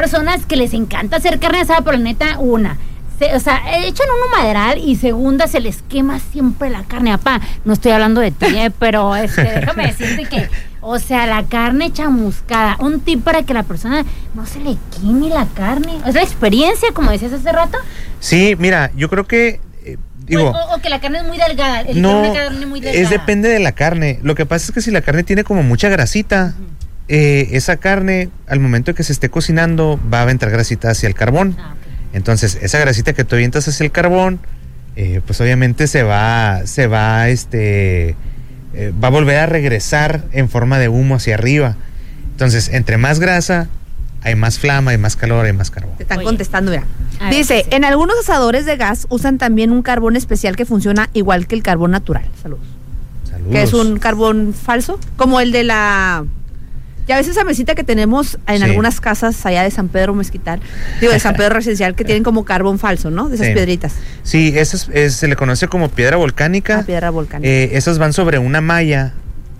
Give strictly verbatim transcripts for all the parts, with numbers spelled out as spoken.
Personas que les encanta hacer carne asada, pero la neta, una, se, o sea, echan uno maderal y segunda, se les quema siempre la carne. Apá, no estoy hablando de ti, eh, pero este, déjame decirte que, o sea, la carne chamuscada, un tip para que la persona no se le queme la carne. ¿Es la experiencia, como decías hace rato? Sí, mira, yo creo que eh, digo, o, o que la carne es muy delgada. El no, carne, carne muy delgada. es depende de la carne. Lo que pasa es que si la carne tiene como mucha grasita, uh-huh. eh, esa carne, al momento que se esté cocinando, va a aventar grasita hacia el carbón. Ah, okay. Entonces, esa grasita que tú avientas hacia el carbón, eh, pues obviamente se va, se va, este, eh, va a volver a regresar en forma de humo hacia arriba. Entonces, entre más grasa, hay más flama, hay más calor, hay más carbón. Te están Oye. contestando, mira. A Dice, ver, sí. en algunos asadores de gas usan también un carbón especial que funciona igual que el carbón natural. Saludos. Saludos. Que es un carbón falso, como el de la... Ya ves esa mesita que tenemos en sí. algunas casas allá de San Pedro Mezquital, digo, de San Pedro Residencial, que tienen como carbón falso, ¿no? De esas sí. piedritas. Sí, eso es, es, se le conoce como piedra volcánica. Ah, piedra volcánica. Eh, esas van sobre una malla.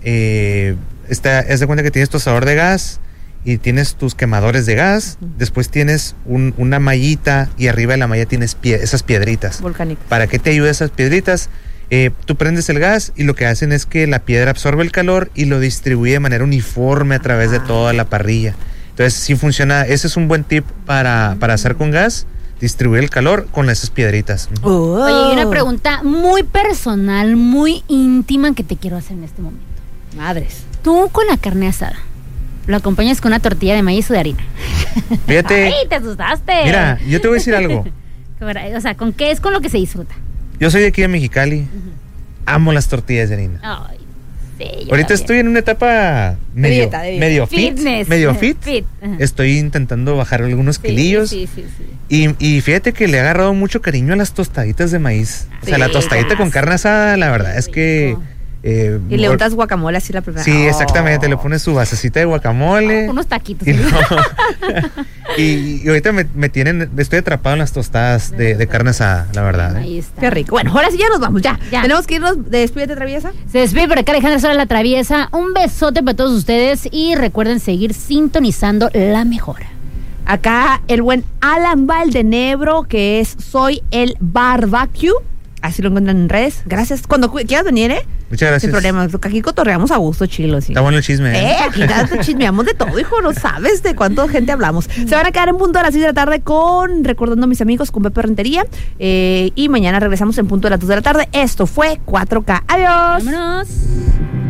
Eh, está, haz de cuenta que tienes tu asador de gas y tienes tus quemadores de gas, uh-huh. después tienes un, una mallita y arriba de la malla tienes pie, esas piedritas. Volcánicas. ¿Para qué te ayuda esas piedritas? Eh, tú prendes el gas y lo que hacen es que la piedra absorbe el calor y lo distribuye de manera uniforme a través ah. de toda la parrilla. Entonces sí funciona, ese es un buen tip para, para hacer con gas, distribuir el calor con esas piedritas. Oh. Oye, una pregunta muy personal, muy íntima que te quiero hacer en este momento. Madres. Tú con la carne asada, ¿lo acompañas con una tortilla de maíz o de harina? Fíjate. ¡Ay, te asustaste! Mira, yo te voy a decir algo. O sea, ¿con qué es con lo que se disfruta? Yo soy de aquí de Mexicali. Uh-huh. Amo las tortillas de harina. Ay, sí, ahorita también. Estoy en una etapa medio, de dieta, de dieta. medio fit. Fitness. Medio fit. fit. Uh-huh. Estoy intentando bajar algunos sí, kilillos. Sí, sí, sí. Y, y fíjate que le he agarrado mucho cariño a las tostaditas de maíz. Sí, o sea, la tostadita gas. con carne asada, la verdad es que... Eh, y le untas guacamole así la primera. Sí, exactamente, oh. le pones su basecita de guacamole. Oh, unos taquitos. Y, no, y, y ahorita me, me tienen, estoy atrapado en las tostadas de, de carne asada, la verdad. Ahí está. Qué rico. Bueno, ahora sí ya nos vamos, ya. ya. Tenemos que irnos. Despídete, Traviesa. Se despide por acá Alejandra Sola, la Traviesa. Un besote para todos ustedes y recuerden seguir sintonizando La Mejora. Acá el buen Alan Valdenebro, que es Soy el Barbecue. Así lo encuentran en redes. Gracias. Cuando quieras venir, ¿eh? Muchas gracias. Sin problema. Aquí cotorreamos a gusto, chilo. ¿Sí? Está bueno el chisme. Eh, aquí chismeamos de todo, hijo. No sabes de cuánta gente hablamos. Se van a quedar en punto a las seis de la tarde con Recordando a mis amigos con Pepe Rentería. Eh, y mañana regresamos en punto de las dos de la tarde. Esto fue cuatro K. Adiós. Vámonos.